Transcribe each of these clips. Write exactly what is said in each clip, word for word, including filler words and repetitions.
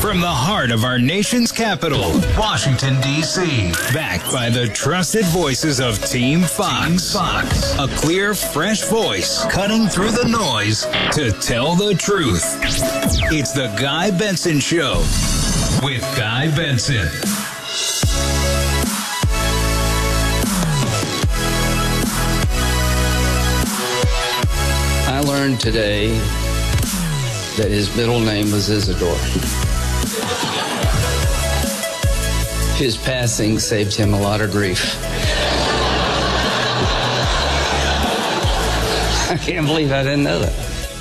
From the heart of our nation's capital, Washington, D C Backed by the trusted voices of Team Fox. Team Fox. A clear, fresh voice cutting through the noise to tell the truth. It's the Guy Benson Show with Guy Benson. I learned today that his middle name was Isidore. His passing saved him a lot of grief. I can't believe I didn't know that.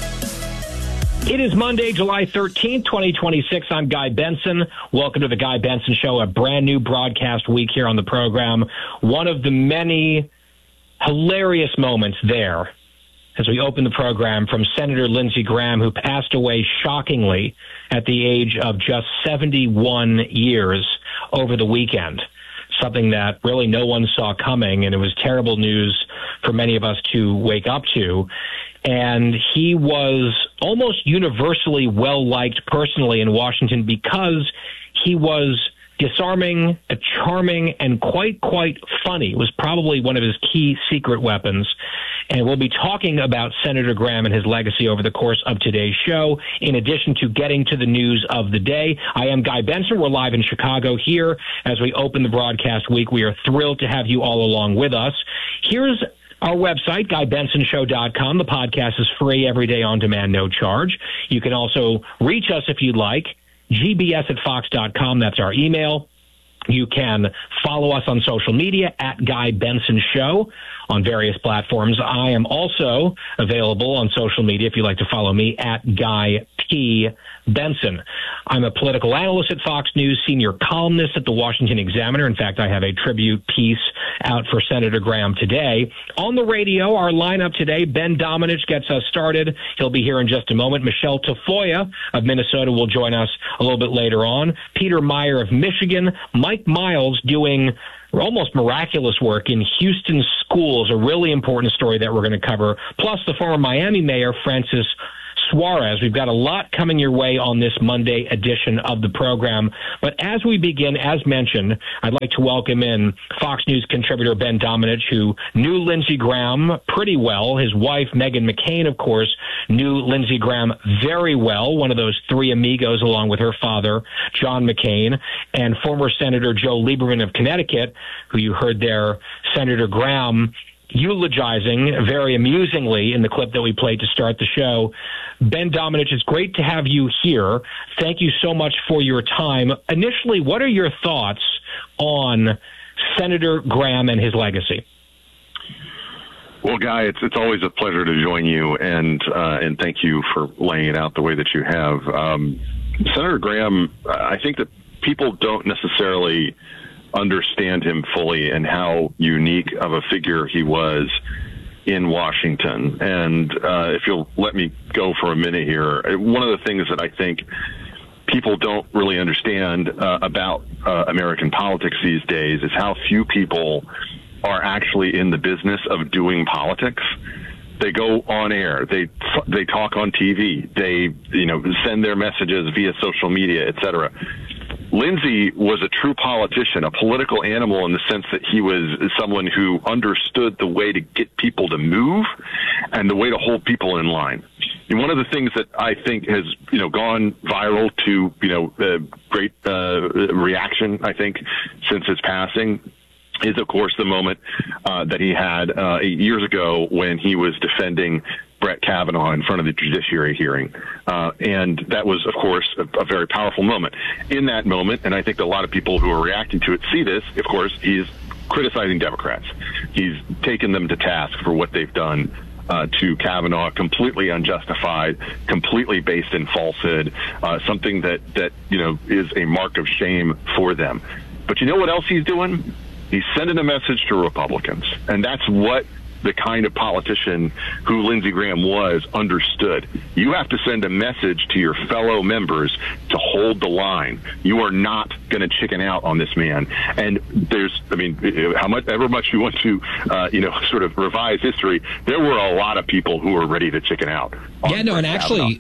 It is Monday, July thirteenth, twenty twenty-six. I'm Guy Benson. Welcome to the Guy Benson Show, a brand new broadcast week here on the program. One of the many hilarious moments there as we open the program from Senator Lindsey Graham, who passed away shockingly at the age of just seventy-one years over the weekend. Something that really no one saw coming, and it was terrible news for many of us to wake up to. And he was almost universally well-liked personally in Washington because he was disarming, charming, and quite, quite funny. It was probably one of his key secret weapons. And we'll be talking about Senator Graham and his legacy over the course of today's show, in addition to getting to the news of the day. I am Guy Benson. We're live in Chicago here as we open the broadcast week. We are thrilled to have you all along with us. Here's our website, guy benson show dot com. The podcast is free every day on demand, no charge. You can also reach us if you'd like, g b s at fox dot com. That's our email. You can follow us on social media at Guy Benson Show on various platforms. I am also available on social media if you'd like to follow me at Guy P. Benson. I'm a political analyst at Fox News, senior columnist at the Washington Examiner. In fact, I have a tribute piece out for Senator Graham today. On the radio, our lineup today, Ben Domenech gets us started. He'll be here in just a moment. Michelle Tafoya of Minnesota will join us a little bit later on. Peter Meyer of Michigan. Mike Miles doing almost miraculous work in Houston schools, a really important story that we're going to cover, plus the former Miami mayor, Francis Suarez. We've got a lot coming your way on this Monday edition of the program. But as we begin, as mentioned, I'd like to welcome in Fox News contributor Ben Domenech, who knew Lindsey Graham pretty well. His wife, Meghan McCain, of course, knew Lindsey Graham very well, one of those three amigos along with her father, John McCain, and former Senator Joe Lieberman of Connecticut, who you heard there, Senator Graham eulogizing very amusingly in the clip that we played to start the show. Ben Domenech, it's great to have you here. Thank you so much for your time. Initially, what are your thoughts on Senator Graham and his legacy? Well, Guy, it's it's always a pleasure to join you, and uh, and thank you for laying it out the way that you have. Um, Senator Graham, I think that people don't necessarily understand him fully and how unique of a figure he was in Washington. And uh, if you'll let me go for a minute here, one of the things that I think people don't really understand uh, about uh, American politics these days is how few people are actually in the business of doing politics. They go on air, they they talk on T V, they you know send their messages via social media, et cetera. Lindsey was a true politician, a political animal in the sense that he was someone who understood the way to get people to move and the way to hold people in line. And one of the things that I think has, you know, gone viral to, you know, uh, great uh, reaction, I think, since his passing is, of course, the moment uh, that he had uh, eight years ago when he was defending Brett Kavanaugh in front of the judiciary hearing. Uh, and that was, of course, a, a very powerful moment. In that moment, and I think a lot of people who are reacting to it see this, of course, he's criticizing Democrats. He's taken them to task for what they've done uh, to Kavanaugh, completely unjustified, completely based in falsehood, uh, something that, that, you know, is a mark of shame for them. But you know what else he's doing? He's sending a message to Republicans. And that's what the kind of politician who Lindsey Graham was understood. You have to send a message to your fellow members to hold the line. You are not going to chicken out on this man. And there's, I mean, how much, ever much you want to, uh, you know, sort of revise history, there were a lot of people who were ready to chicken out. Yeah, no, and actually,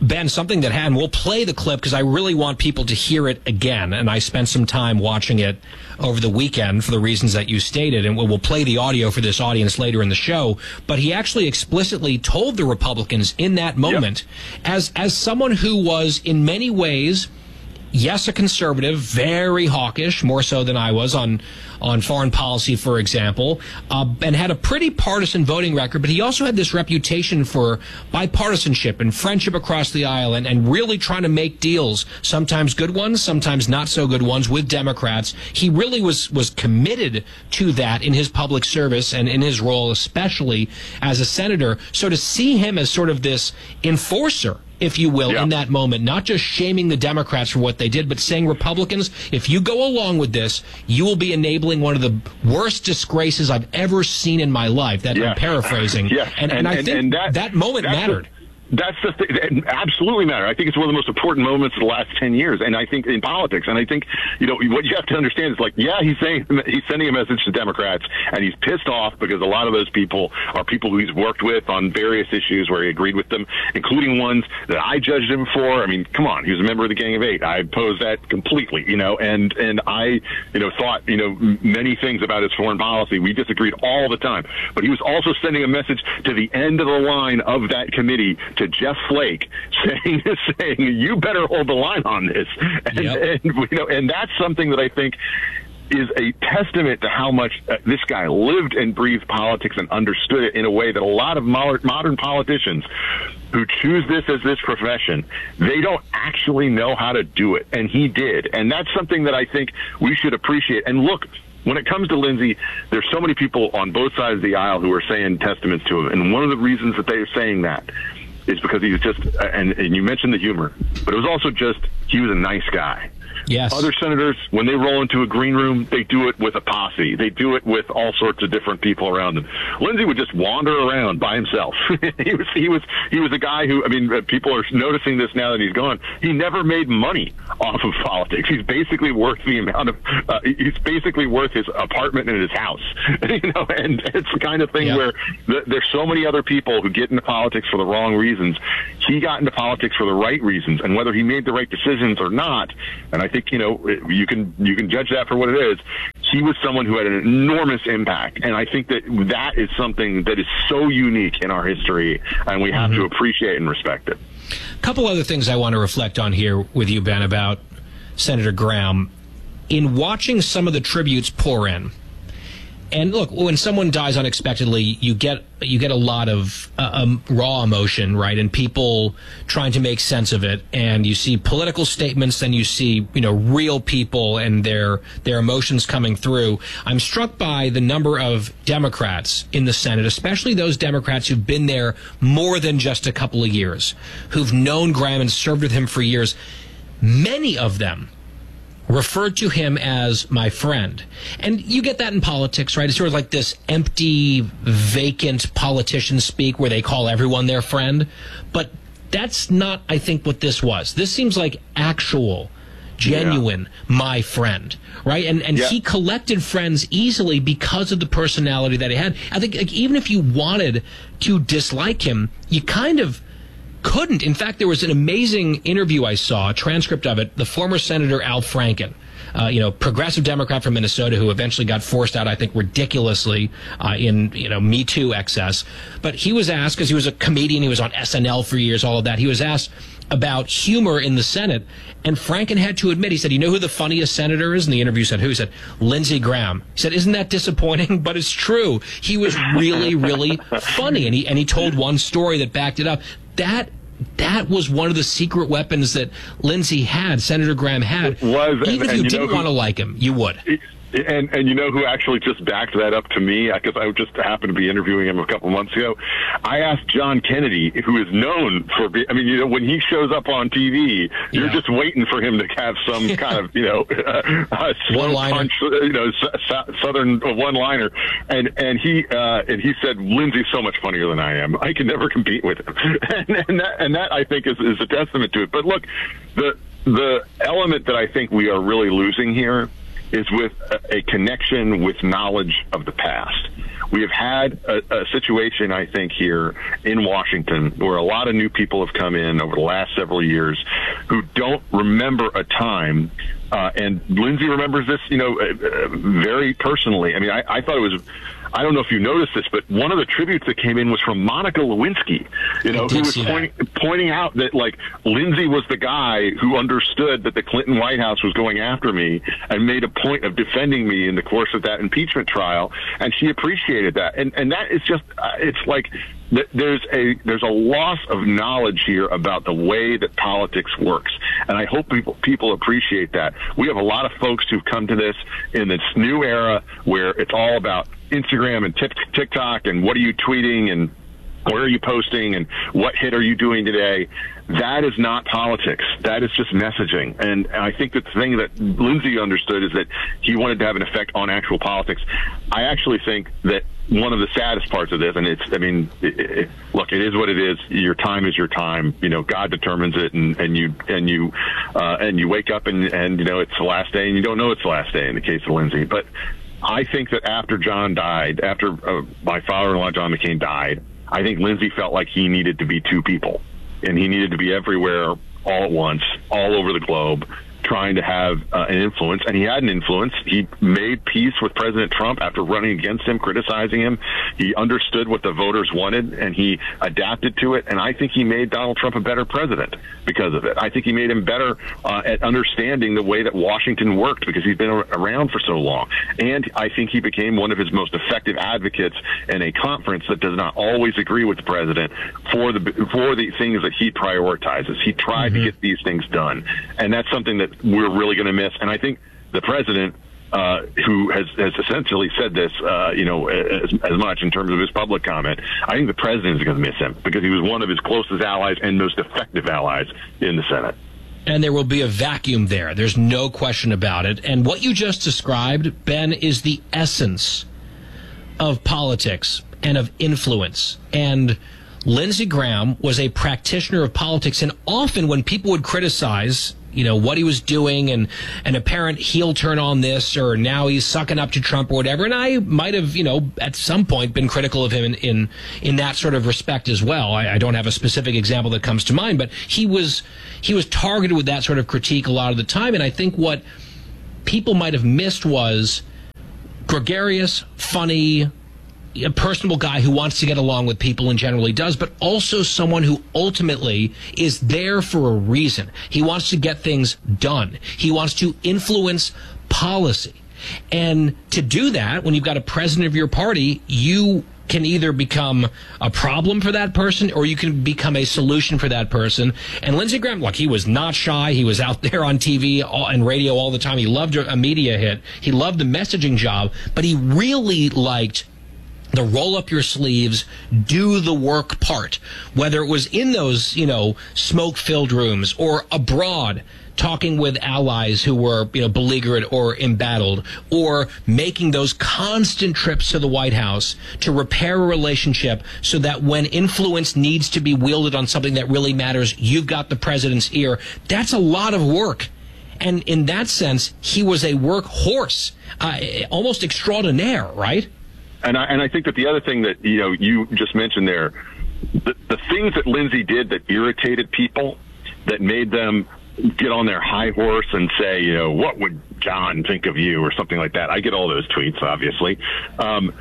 Ben, something that happened, we'll play the clip because I really want people to hear it again, and I spent some time watching it over the weekend for the reasons that you stated, and we'll, we'll play the audio for this audience later in the show. But he actually explicitly told the Republicans in that moment, yep. as as someone who was in many ways, yes, a conservative, very hawkish, more so than I was on on foreign policy, for example, uh, and had a pretty partisan voting record, but he also had this reputation for bipartisanship and friendship across the aisle and, and really trying to make deals, sometimes good ones, sometimes not so good ones, with Democrats. He really was, was committed to that in his public service and in his role, especially as a senator. So to see him as sort of this enforcer, if you will, yeah. in that moment, not just shaming the Democrats for what they did, but saying, Republicans, if you go along with this, you will be enabling one of the worst disgraces I've ever seen in my life. That yeah. I'm paraphrasing. Yes. And, and, and I and, think and that, that moment mattered. The- That's the thing. It absolutely matter. I think it's one of the most important moments of the last ten years, and I think in politics. And I think, you know, what you have to understand is, like, yeah, he's saying he's sending a message to Democrats, and he's pissed off because a lot of those people are people who he's worked with on various issues where he agreed with them, including ones that I judged him for. I mean, come on, he was a member of the Gang of Eight. I opposed that completely, you know, and and I, you know, thought, you know, many things about his foreign policy. We disagreed all the time, but he was also sending a message to the end of the line of that committee to Jeff Flake, saying saying you better hold the line on this, and, yep. and you know, and that's something that I think is a testament to how much uh, this guy lived and breathed politics and understood it in a way that a lot of modern politicians who choose this as this profession, they don't actually know how to do it, and he did, and that's something that I think we should appreciate. And look, when it comes to Lindsey, there's so many people on both sides of the aisle who are saying testaments to him, and one of the reasons that they are saying that is because he was just, and, and you mentioned the humor, but it was also just, he was a nice guy. Yes. Other senators, when they roll into a green room, they do it with a posse. They do it with all sorts of different people around them. Lindsey would just wander around by himself. he was he was he was a guy who, I mean, people are noticing this now that he's gone. He never made money off of politics. He's basically worth the amount of uh, he's basically worth his apartment and his house. you know, and it's the kind of thing yeah. where th- there's so many other people who get into politics for the wrong reasons. He got into politics for the right reasons, and whether he made the right decisions or not, and I think, you know, you can you can judge that for what it is. He was someone who had an enormous impact, and I think that that is something that is so unique in our history, and we have mm-hmm. to appreciate and respect it. A couple other things I want to reflect on here with you, Ben, about Senator Graham. In watching some of the tributes pour in, and look, when someone dies unexpectedly, you get you get a lot of uh, um, raw emotion, right? And people trying to make sense of it. And you see political statements, then you see, you know, real people and their their emotions coming through. I'm struck by the number of Democrats in the Senate, especially those Democrats who've been there more than just a couple of years, who've known Graham and served with him for years. Many of them referred to him as my friend. And you get that in politics, right? It's sort of like this empty, vacant politician speak where they call everyone their friend. But that's not, I think, what this was. This seems like actual, genuine, yeah. my friend, right? And and yeah. he collected friends easily because of the personality that he had. I think, like, even if you wanted to dislike him, you kind of couldn't. In fact, there was an amazing interview I saw, a transcript of it, the former Senator Al Franken, uh, you know, progressive Democrat from Minnesota who eventually got forced out, I think, ridiculously uh, in, you know, Me Too excess. But he was asked, because he was a comedian, he was on S N L for years, all of that, he was asked about humor in the Senate, and Franken had to admit, he said, you know who the funniest senator is? And the interview said, who? He said, Lindsey Graham. He said, isn't that disappointing? But it's true. He was really, really funny, and he and he told one story that backed it up. That that was one of the secret weapons that Lindsey had, Senator Graham had. It was, Even and, if and you, you didn't want to like him, you would. It, And and you know who actually just backed that up to me? Because I just happened to be interviewing him a couple months ago. I asked John Kennedy, who is known for, be, I mean, you know, when he shows up on T V, you're yeah. just waiting for him to have some kind of, you know, uh, slow punch, you know, southern one-liner. And and he uh, and he said, Lindsey's so much funnier than I am. I can never compete with him. and, and that and that I think is is a testament to it. But look, the the element that I think we are really losing here is with a, a connection with knowledge of the past. We have had a, a situation, I think, here in Washington where a lot of new people have come in over the last several years who don't remember a time, uh, and Lindsey remembers this, you know, uh, very personally. I mean, I, I thought it was, I don't know if you noticed this, but one of the tributes that came in was from Monica Lewinsky, you know, who was pointing, pointing out that, like, Lindsey was the guy who understood that the Clinton White House was going after me and made a point of defending me in the course of that impeachment trial, and she appreciated that. And and that is just, uh, it's like th- there's a there's a loss of knowledge here about the way that politics works, and I hope people people appreciate that. We have a lot of folks who've come to this in this new era where it's all about Instagram and TikTok and what are you tweeting and where are you posting and what hit are you doing today. That is not politics. That is just messaging. And I think that the thing that Lindsey understood is that he wanted to have an effect on actual politics. I actually think that one of the saddest parts of this, and it's, I mean, it, it, look, it is what it is. Your time is your time. You know, God determines it, and, and you and you uh, and you wake up and, and you know it's the last day, and you don't know it's the last day in the case of Lindsey. But I think that after John died, after uh, my father-in-law John McCain died, I think Lindsey felt like he needed to be two people, and he needed to be everywhere all at once, all over the globe, trying to have uh, an influence. And he had an influence. He made peace with President Trump after running against him, criticizing him. He understood what the voters wanted, and he adapted to it. And I think he made Donald Trump a better president because of it. I think he made him better uh, at understanding the way that Washington worked because he's been around for so long. And I think he became one of his most effective advocates in a conference that does not always agree with the president for the for the things that he prioritizes. He tried mm-hmm. to get these things done. And that's something that we're really going to miss. And I think the president, uh, who has, has essentially said this, uh, you know, as, as much in terms of his public comment, I think the president is going to miss him because he was one of his closest allies and most effective allies in the Senate. And there will be a vacuum there. There's no question about it. And what you just described, Ben, is the essence of politics and of influence. And Lindsey Graham was a practitioner of politics. And often when people would criticize, you know, what he was doing and an apparent heel turn on this, or now he's sucking up to Trump or whatever. And I might have, you know, at some point been critical of him in, in, in that sort of respect as well. I, I don't have a specific example that comes to mind, but he was, he was targeted with that sort of critique a lot of the time. And I think what people might have missed was gregarious, funny, a personable guy who wants to get along with people and generally does, but also someone who ultimately is there for a reason. He wants to get things done. He wants to influence policy. And to do that, when you've got a president of your party, you can either become a problem for that person or you can become a solution for that person. And Lindsey Graham, look, he was not shy. He was out there on T V and radio all the time. He loved a media hit. He loved the messaging job, but he really liked the roll up your sleeves, do the work part, whether it was in those, you know, smoke-filled rooms or abroad talking with allies who were, you know, beleaguered or embattled, or making those constant trips to the White House to repair a relationship so that when influence needs to be wielded on something that really matters, you've got the president's ear. That's a lot of work. And in that sense, he was a workhorse, uh, almost extraordinaire, right? And I, and I think that the other thing that, you know, you just mentioned there, the, the things that Lindsey did that irritated people, that made them get on their high horse and say, you know, what would John think of you or something like that. I get all those tweets, obviously. Um,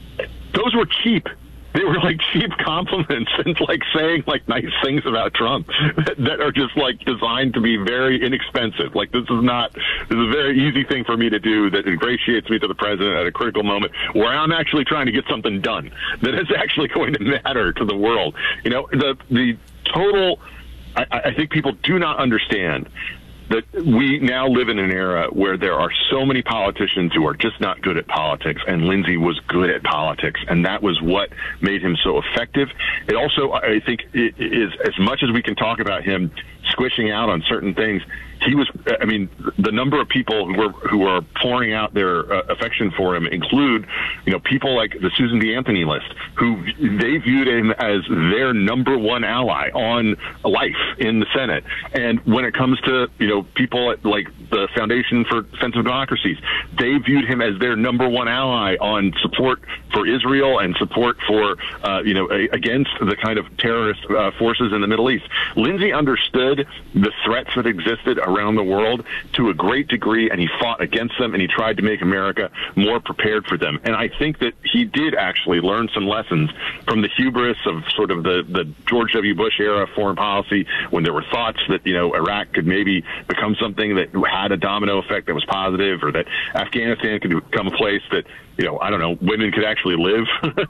those were cheap. They were like cheap compliments and like saying like nice things about Trump that, that are just like designed to be very inexpensive. Like this is not, this is a very easy thing for me to do that ingratiates me to the president at a critical moment where I'm actually trying to get something done that is actually going to matter to the world. You know, the, the total, I, I think people do not understand that we now live in an era where there are so many politicians who are just not good at politics, and Lindsey was good at politics, and that was what made him so effective. It also, I think, it is, as much as we can talk about him squishing out on certain things. He was, I mean, the number of people who were who are pouring out their uh, affection for him include, you know, people like the Susan B. Anthony list, who they viewed him as their number one ally on life in the Senate. And when it comes to, you know, people at, like the Foundation for Defense of Democracies, they viewed him as their number one ally on support for Israel and support for, uh, you know, a, against the kind of terrorist uh, forces in the Middle East. Lindsey understood the threats that existed around the world to a great degree, and he fought against them, and he tried to make America more prepared for them. And I think that he did actually learn some lessons from the hubris of sort of the, the George W. Bush era foreign policy, when there were thoughts that, you know, Iraq could maybe become something that had a domino effect that was positive, or that Afghanistan could become a place that, you know, I don't know, women could actually live.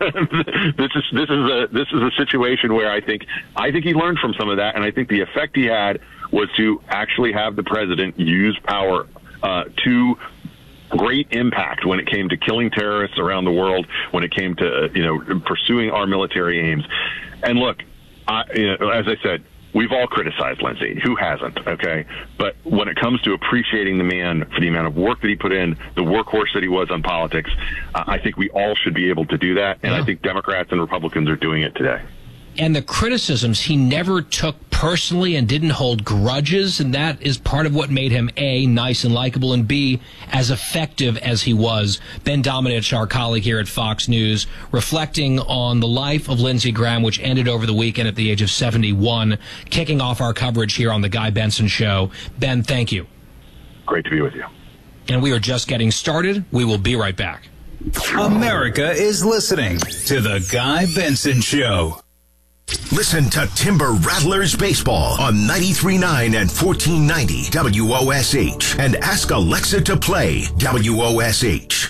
this is this is a this is a situation where I think I think he learned from some of that, and I think the effect he had was to actually have the president use power uh, to great impact when it came to killing terrorists around the world, when it came to, uh, you know, pursuing our military aims. And look, I, you know, as I said, we've all criticized Lindsey. Who hasn't? Okay. But when it comes to appreciating the man for the amount of work that he put in, the workhorse that he was on politics, uh, I think we all should be able to do that. And yeah. I think Democrats and Republicans are doing it today. And the criticisms he never took personally and didn't hold grudges, and that is part of what made him, A, nice and likable, and B, as effective as he was. Ben Domenech, our colleague here at Fox News, reflecting on the life of Lindsey Graham, which ended over the weekend at the age of seventy-one, kicking off our coverage here on The Guy Benson Show. Ben, thank you. Great to be with you. And we are just getting started. We will be right back. America is listening to The Guy Benson Show. Listen to Timber Rattlers Baseball on ninety-three point nine and fourteen ninety W O S H and ask Alexa to play W O S H.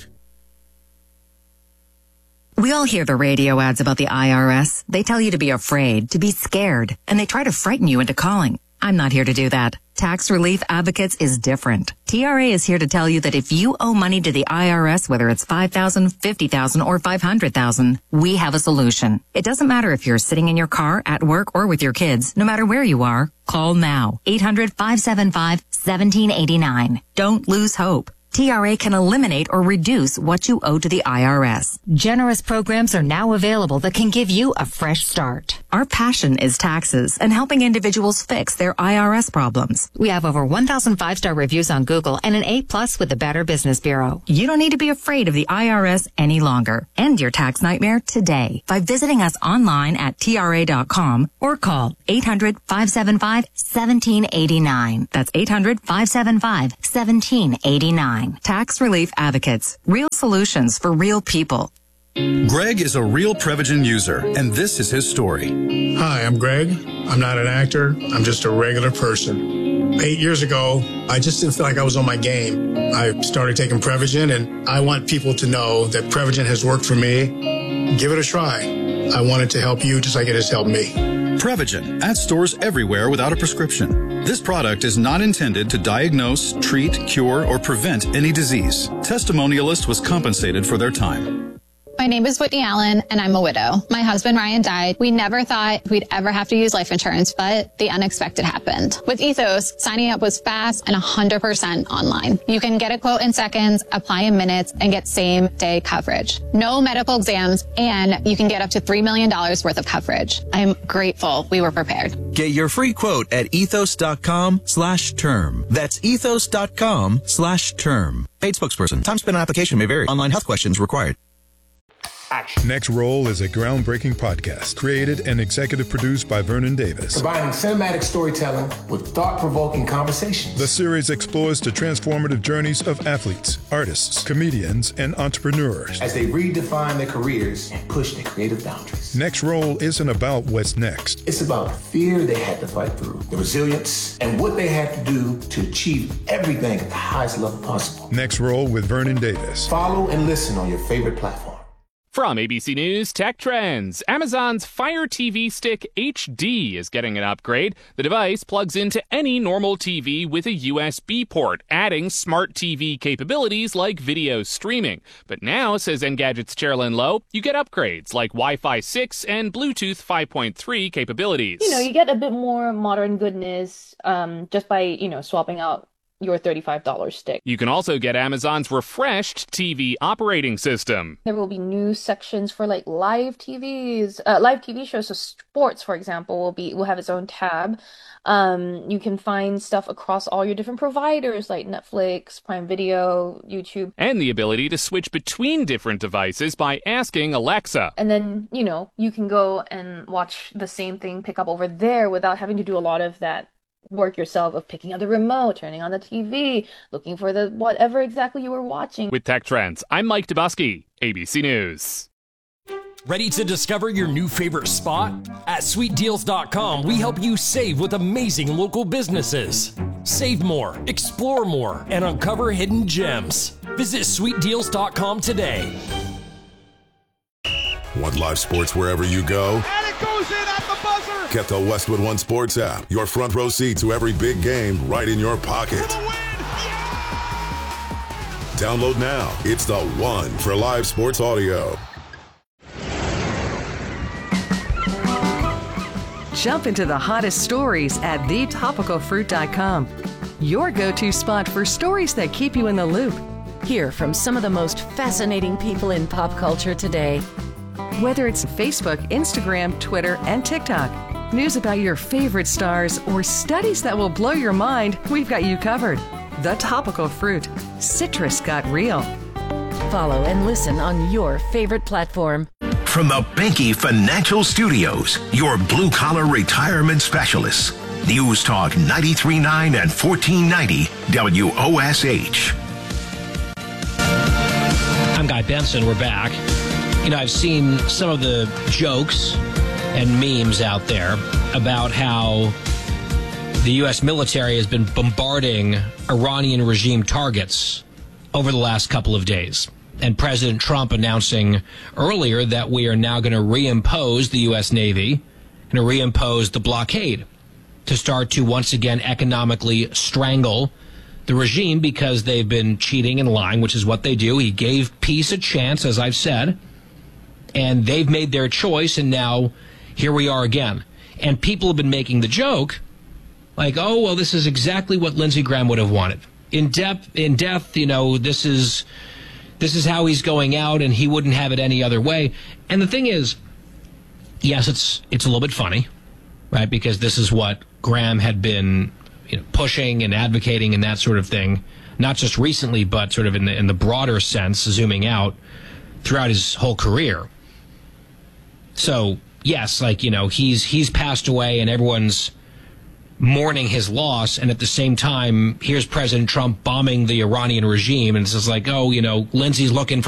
We all hear the radio ads about the I R S. They tell you to be afraid, to be scared, and they try to frighten you into calling. I'm not here to do that. Tax Relief Advocates is different. T R A is here to tell you that if you owe money to the I R S, whether it's five thousand dollars, fifty thousand dollars, or five hundred thousand dollars, we have a solution. It doesn't matter if you're sitting in your car, at work, or with your kids. No matter where you are, call now. eight hundred, five seven five, one seven eight nine. Don't lose hope. T R A can eliminate or reduce what you owe to the I R S. Generous programs are now available that can give you a fresh start. Our passion is taxes and helping individuals fix their I R S problems. We have over one thousand five-star reviews on Google and an A plus with the Better Business Bureau. You don't need to be afraid of the I R S any longer. End your tax nightmare today by visiting us online at T R A dot com or call eight hundred, five seven five, one seven eight nine. That's eight hundred, five seven five, one seven eight nine. Tax Relief Advocates. Real solutions for real people. Greg is a real Prevagen user, and this is his story. Hi, I'm Greg. I'm not an actor. I'm just a regular person. Eight years ago, I just didn't feel like I was on my game. I started taking Prevagen, and I want people to know that Prevagen has worked for me. Give it a try. I want it to help you just like it has helped me. Prevagen, at stores everywhere without a prescription. This product is not intended to diagnose, treat, cure, or prevent any disease. Testimonialist was compensated for their time. My name is Whitney Allen, and I'm a widow. My husband, Ryan, died. We never thought we'd ever have to use life insurance, but the unexpected happened. With Ethos, signing up was fast and one hundred percent online. You can get a quote in seconds, apply in minutes, and get same-day coverage. No medical exams, and you can get up to three million dollars worth of coverage. I'm grateful we were prepared. Get your free quote at ethos.com slash term. That's ethos.com slash term. Paid spokesperson. Time spent on application may vary. Online health questions required. Action. Next Roll is a groundbreaking podcast created and executive produced by Vernon Davis. Combining cinematic storytelling with thought-provoking conversations. The series explores the transformative journeys of athletes, artists, comedians, and entrepreneurs as they redefine their careers and push their creative boundaries. Next Roll isn't about what's next. It's about the fear they had to fight through, the resilience, and what they had to do to achieve everything at the highest level possible. Next Roll with Vernon Davis. Follow and listen on your favorite platform. From A B C News Tech Trends, Amazon's Fire T V Stick H D is getting an upgrade. The device plugs into any normal T V with a U S B port, adding smart T V capabilities like video streaming. But now, says Engadget's Chairlyn Lowe, you get upgrades like Wi-Fi six and Bluetooth five point three capabilities. You know, you get a bit more modern goodness um, just by, you know, swapping out your thirty-five dollars stick. You can also get Amazon's refreshed T V operating system. There will be new sections for like live T Vs, uh, live T V shows. So sports, for example, will be will have its own tab. Um, you can find stuff across all your different providers like Netflix, Prime Video, YouTube. And the ability to switch between different devices by asking Alexa. And then, you know, you can go and watch the same thing pick up over there without having to do a lot of that work yourself of picking up the remote, turning on the T V, looking for the whatever exactly you were watching. With Tech Trends, I'm Mike Dubusky, A B C News. Ready to discover your new favorite spot? At sweet deals dot com, we help you save with amazing local businesses. Save more, explore more, and uncover hidden gems. Visit sweet deals dot com today. Want live sports wherever you go? And it goes in at the buzzer! Get the Westwood One Sports app. Your front row seat to every big game right in your pocket. Download now. It's the one for live sports audio. Jump into the hottest stories at the topical fruit dot com. Your go-to spot for stories that keep you in the loop. Hear from some of the most fascinating people in pop culture today. Whether it's Facebook, Instagram, Twitter, and TikTok, news about your favorite stars, or studies that will blow your mind, we've got you covered. The Topical Fruit. Citrus got real. Follow and listen on your favorite platform. From the Banky Financial Studios, your blue-collar retirement specialists. News Talk ninety-three point nine and fourteen ninety W O S H. I'm Guy Benson. We're back. You know, I've seen some of the jokes and memes out there about how the U S military has been bombarding Iranian regime targets over the last couple of days. And President Trump announcing earlier that we are now going to reimpose the U S Navy, going to reimpose the blockade to start to once again economically strangle the regime because they've been cheating and lying, which is what they do. He gave peace a chance, as I've said, and they've made their choice, and now here we are again. And people have been making the joke, like, oh, well, this is exactly what Lindsey Graham would have wanted. In depth, in death, you know, this is... This is how he's going out, and he wouldn't have it any other way. And the thing is, yes, it's it's a little bit funny, right? Because this is what Graham had been, you know, pushing and advocating and that sort of thing, not just recently, but sort of in the in the broader sense, zooming out throughout his whole career. So yes, like, you know, he's he's passed away, and everyone's mourning his loss, and at the same time, here's President Trump bombing the Iranian regime, and it's just like, oh, you know, Lindsey's looking for